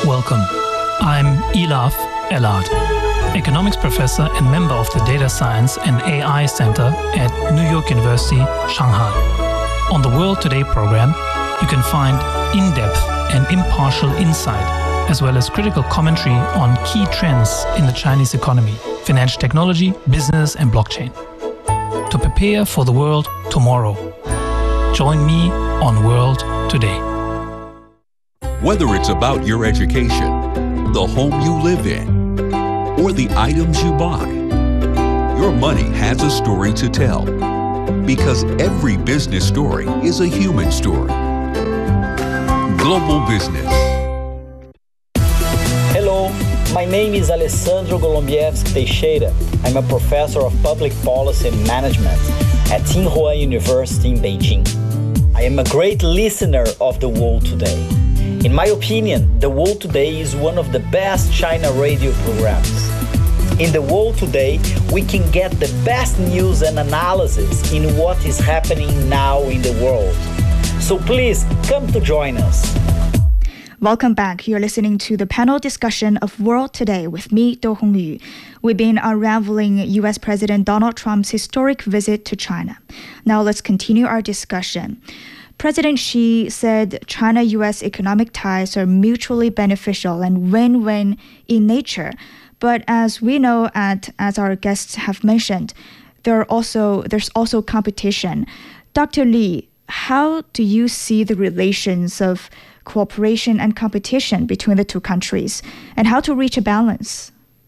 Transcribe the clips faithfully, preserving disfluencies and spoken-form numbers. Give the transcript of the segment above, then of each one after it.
Welcome. I'm Elaf Elad, economics professor and member of the Data Science and A I Center at New York University, Shanghai. On the World Today program, you can find in-depth and impartial insight, as well as critical commentary on key trends in the Chinese economy, financial technology, business, and blockchain. To prepare for the world tomorrow, join me on World Today. Whether it's about your education, the home you live in, or the items you buy, your money has a story to tell. Because every business story is a human story. Global Business. Hello, my name is Alessandro Golombieski Teixeira. I'm a professor of public policy and management at Tsinghua University in Beijing. I am a great listener of The World Today. In my opinion, The World Today is one of the best China radio programs. In The World Today, we can get the best news and analysis in what is happening now in the world. So please come to join us. Welcome back. You're listening to the panel discussion of World Today with me, Do Hongyu. We've been unraveling U S President Donald Trump's historic visit to China. Now let's continue our discussion. President Xi said China-U S economic ties are mutually beneficial and win-win in nature. But as we know, and as our guests have mentioned, there are also there's also competition. Doctor Li, how do you see the relations of cooperation and competition between the two countries, and how to reach a balance?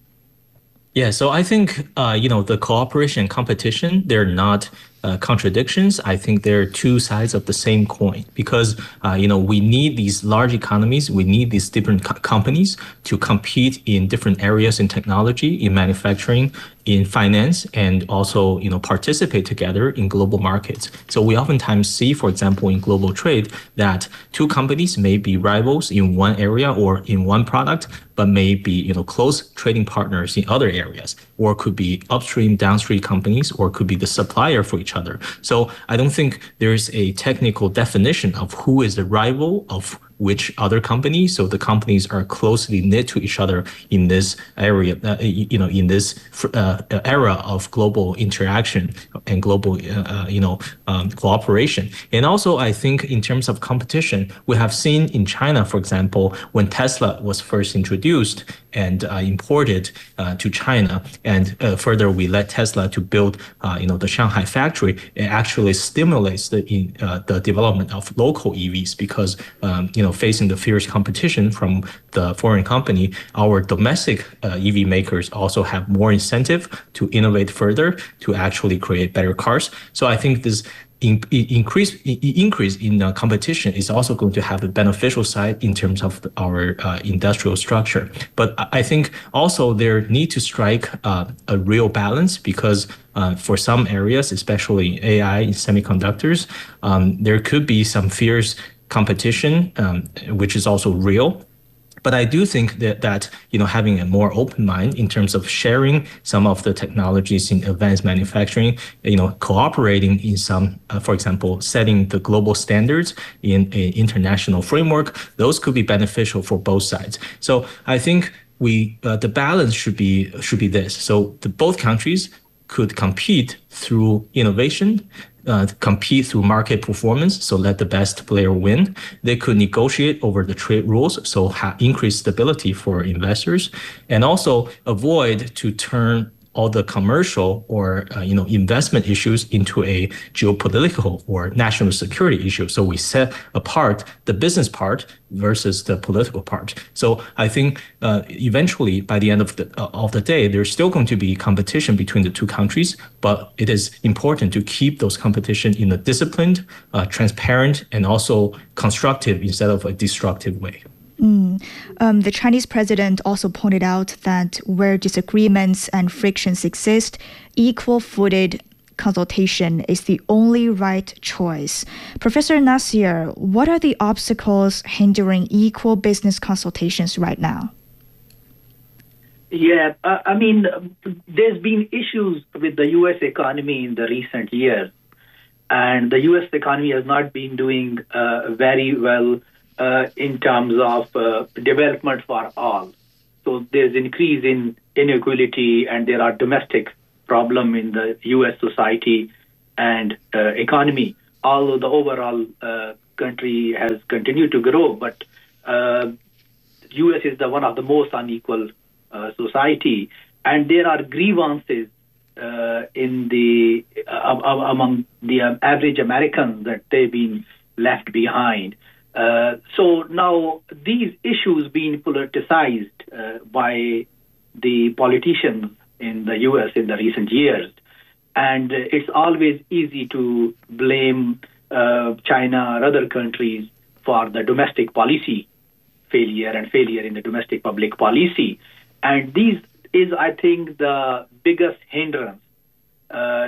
Yeah, so I think, uh, you know, the cooperation and competition, they're not uh, contradictions. I think they're two sides of the same coin because, uh, you know, we need these large economies. We need these different co- companies to compete in different areas in technology, in manufacturing, in finance, and also, you know, participate together in global markets. So we oftentimes see, for example, in global trade, that two companies may be rivals in one area or in one product, but may be, you know, close trading partners in other areas, or could be upstream, downstream companies, or could be the supplier for each other. So I don't think there's a technical definition of who is the rival of which other company. So the companies are closely knit to each other in this area, uh, you know, in this uh, era of global interaction and global, uh, you know, um, cooperation. And also, I think in terms of competition, we have seen in China, for example, when Tesla was first introduced and uh, imported uh, to China, and uh, further we let Tesla to build, uh, you know, the Shanghai factory. It actually stimulates the uh, the development of local E Vs because, um, you know, facing the fierce competition from the foreign company, our domestic uh, E V makers also have more incentive to innovate further to actually create better cars. So I think this In, increase increase in uh, competition is also going to have a beneficial side in terms of the, our uh, industrial structure. But I think also there need to strike uh, a real balance because uh, for some areas, especially A I and semiconductors, um, there could be some fierce competition, um, which is also real. But I do think that, that, you know, having a more open mind in terms of sharing some of the technologies in advanced manufacturing, you know, cooperating in some, uh, for example, setting the global standards in an international framework, those could be beneficial for both sides. So I think we uh, the balance should be should be this. So the, both countries could compete through innovation, Uh, compete through market performance, so let the best player win. They could negotiate over the trade rules, so ha- increase stability for investors, and also avoid to turn all the commercial or uh, you know investment issues into a geopolitical or national security issue. So we set apart the business part versus the political part. So I think uh, eventually, by the end of the uh, of the day, there's still going to be competition between the two countries, but it is important to keep those competition in a disciplined, uh, transparent, and also constructive instead of a destructive way. Mm. Um, the Chinese president also pointed out that where disagreements and frictions exist, equal-footed consultation is the only right choice. Professor Nasir, what are the obstacles hindering equal business consultations right now? Yeah, uh, I mean, there's been issues with the U S economy in the recent years, and the U S economy has not been doing uh, very well uh, in terms of uh, development for all. So there's increase in inequality, and there are domestic problems in the U S society and uh, economy. Although the overall uh, country has continued to grow, but uh, U S is the one of the most unequal uh, society, and there are grievances uh, in the uh, among the uh, average Americans that they've been left behind. Uh, so now these issues being politicized uh, by the politicians in the U S in the recent years, and it's always easy to blame uh, China or other countries for the domestic policy failure and failure in the domestic public policy. And these is, I think, the biggest hindrance uh,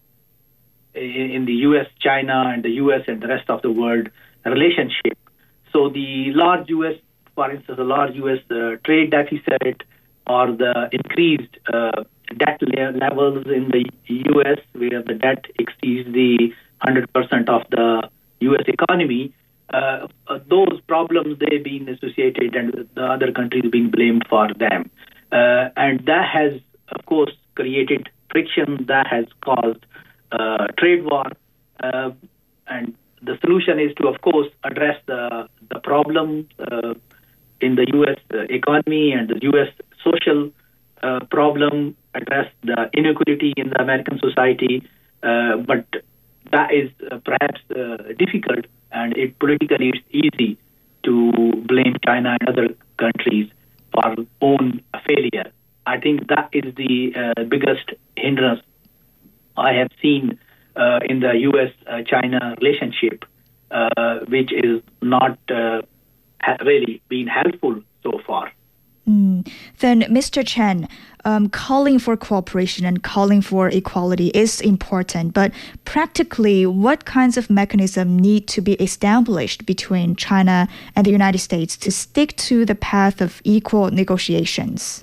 in, in the U S China and the U S and the rest of the world relationship. So the large U S, for instance, the large U S uh, trade deficit or the increased uh, debt le- levels in the U S, where the debt exceeds the one hundred percent of the U S economy, uh, uh, those problems, they've been associated and the other countries being blamed for them. Uh, and that has, of course, created friction, that has caused uh, trade war. Uh, and the solution is to, of course, address the, the problem uh, in the U S uh, economy and the U S social uh, problem, address the inequality in the American society. Uh, but that is uh, perhaps uh, difficult, and it politically is easy to blame China and other countries for own failure. I think that is the uh, biggest hindrance I have seen uh, in the U S-China relationship, uh, which is not uh, ha- really been helpful so far. Mm. Then, Mister Chen, um, calling for cooperation and calling for equality is important, but practically, what kinds of mechanisms need to be established between China and the United States to stick to the path of equal negotiations?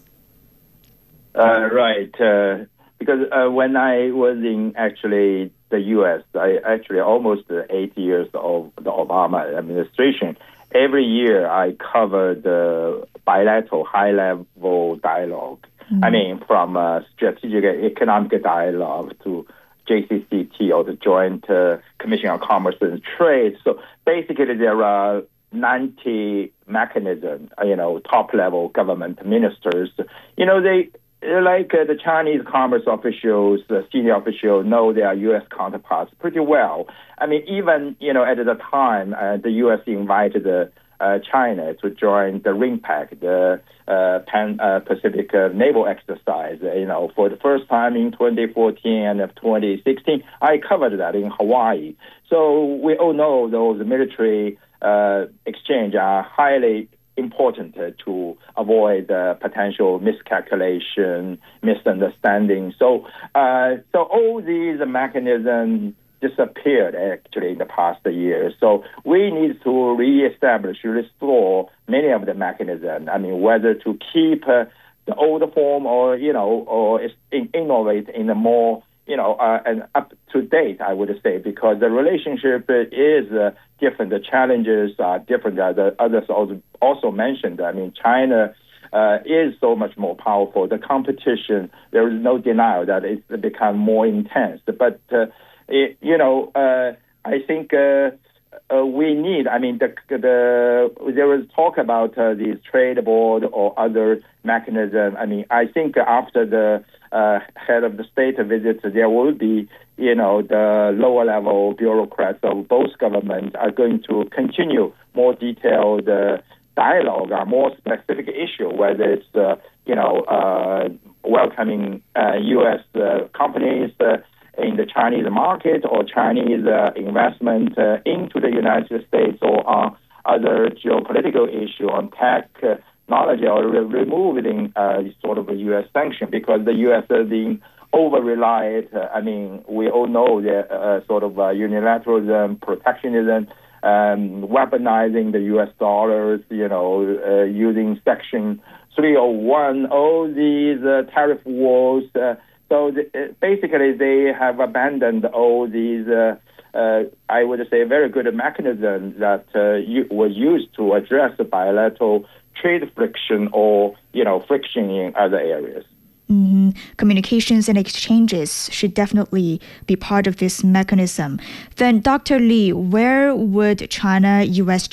Uh, right, uh, because uh, when I was in actually the U S, I actually almost eight years of the Obama administration. Every year I cover the bilateral high-level dialogue. Mm-hmm. I mean, from uh, strategic economic dialogue to J C C T, or the Joint uh, Commission on Commerce and Trade. So basically there are ninety mechanisms, you know, top-level government ministers. You know, they like uh, the Chinese commerce officials, the senior officials know their U S counterparts pretty well. I mean, even, you know, at the time, uh, the U S invited uh, uh, China to join the RIMPAC, the uh, Pan-Pacific uh, Naval Exercise, uh, you know, for the first time in twenty fourteen and twenty sixteen. I covered that in Hawaii. So we all know those military uh, exchange are highly important uh, to avoid uh, potential miscalculation, misunderstanding. So, uh, so all these mechanisms disappeared actually in the past year. So we need to reestablish, restore many of the mechanisms. I mean, whether to keep uh, the old form or, you know, or in, innovate in a more, you know, uh, and up to date, I would say, because the relationship is uh, different. The challenges are different. Uh, the others also, also mentioned. I mean, China uh, is so much more powerful. The competition, there is no denial that it's become more intense. But, uh, it, you know, uh, I think uh, uh, we need, I mean, the, the there was talk about uh, these trade board or other mechanism. I mean, I think after the uh, head of the state visit, there will be, you know, the lower level bureaucrats of both governments are going to continue more detailed uh, dialogue on more specific issue, whether it's, uh, you know, uh, welcoming uh, U S uh, companies uh, in the Chinese market or Chinese uh, investment uh, into the United States, or on other geopolitical issue on tech, uh, knowledge, or re- removing uh, sort of a U S sanction, because the U S is being over-reliant. Uh, I mean, we all know the uh, sort of uh, unilateralism, protectionism, um, weaponizing the U S dollars, you know, uh, using Section three oh one, all these uh, tariff wars. Uh, so the, uh, basically, they have abandoned all these uh, uh, I would say, a very good mechanism that uh, you, was used to address the bilateral trade friction or, you know, friction in other areas. Mm-hmm. Communications and exchanges should definitely be part of this mechanism. Then, Doctor Li, where would China, U S